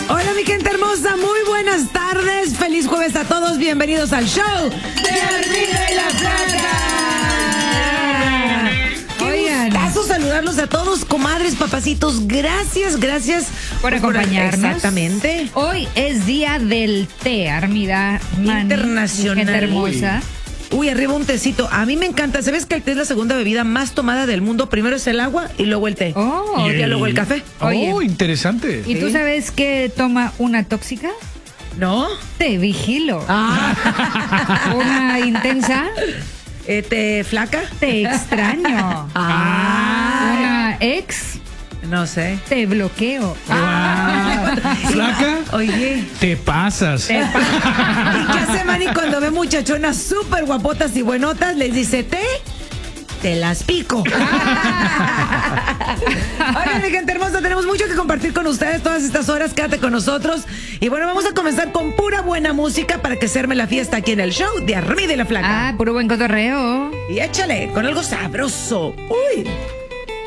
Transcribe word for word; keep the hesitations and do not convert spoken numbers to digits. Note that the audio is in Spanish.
Hola mi gente hermosa, muy buenas tardes, feliz jueves a todos, bienvenidos al show de Armida y la Flaca. Qué gustazo saludarlos a todos, comadres, papacitos, gracias, gracias por acompañarnos. Exactamente. Hoy es día del té, Armida Mani, internacional. Gente hermosa. Uy, arriba un tecito. A mí me encanta. ¿Sabes que el té es la segunda bebida más tomada del mundo? Primero es el agua y luego el té. Oh, y ya luego el café. Oye, oh, interesante. ¿Y ¿sí? tú sabes qué toma una tóxica? ¿No? Te vigilo. Ah. Una intensa. Eh, ¿Te flaca? Te extraño. Ah. Una ex. No sé. Te bloqueo. Ah. ¿Flaca? Oye. Te pasas. ¿Y qué hace Manny cuando ve muchachonas súper guapotas y buenotas? Les dice, ¿te? Te las pico. Oigan, mi gente hermosa, tenemos mucho que compartir con ustedes todas estas horas. Quédate con nosotros. Y bueno, vamos a comenzar con pura buena música para que se arme la fiesta aquí en el show de Armida y la Flaca. Ah, puro buen cotorreo. Y échale con algo sabroso. Uy.